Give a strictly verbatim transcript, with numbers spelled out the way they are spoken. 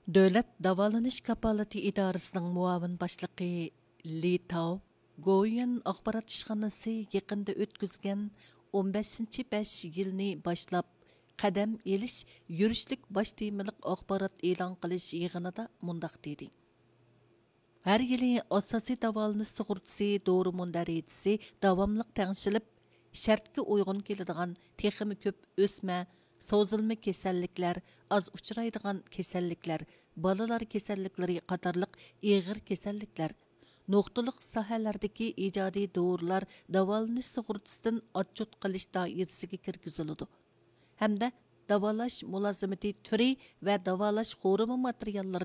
Dövlət Davalanish Kapalati İdarəsinin muavin başlığı Li Tao, Goyan axbarat işxanası yaqında ötküzgən o'n beshinchi besh yilni başlap qadam elish yurishlik baş temiliq axbarat e'lon qilish yig'inida mundaq dedi. Her yili asosiy davolanish sug'urtasi dori mundariyatisi davomliq tengshilib, shartga uyg'un keladigan texmi ko'p o'sma, sozilma kasalliklar, az uchraydigan kasalliklar, bolalar kasalliklari qatorliq ig'ir kasalliklar, nuqtaliq sohalardagi ijodiy dorilar davolanish sug'urtasidan otchut qilish doirasiga kirgiziladi. Hamda davolash mulozimati turi va davolash xorimi materiallar